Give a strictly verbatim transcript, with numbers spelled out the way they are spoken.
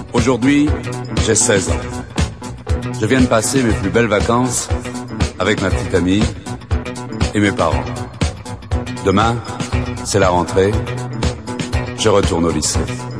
Aujourd'hui, j'ai seize ans. Je viens de passer mes plus belles vacances avec ma petite amie et mes parents. Demain, c'est la rentrée. Je retourne au lycée.